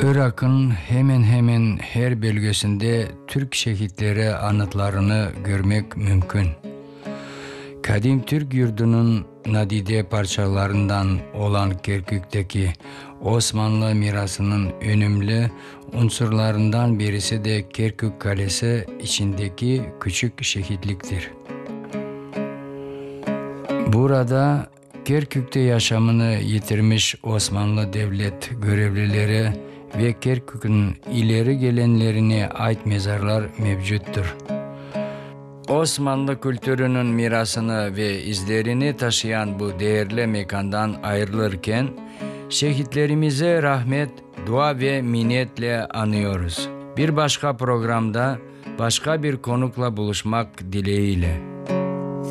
Irak'ın hemen hemen her bölgesinde Türk şehitleri anıtlarını görmek mümkün. Kadim Türk yurdunun nadide parçalarından olan Kerkük'teki Osmanlı mirasının önemli unsurlarından birisi de Kerkük Kalesi içindeki küçük şehitliktir. Burada Kerkük'te yaşamını yitirmiş Osmanlı devlet görevlileri ve Kerkük'ün ileri gelenlerine ait mezarlar mevcuttur. Osmanlı kültürünün mirasını ve izlerini taşıyan bu değerli mekandan ayrılırken şehitlerimize rahmet, dua ve minnetle anıyoruz. Bir başka programda başka bir konukla buluşmak dileğiyle.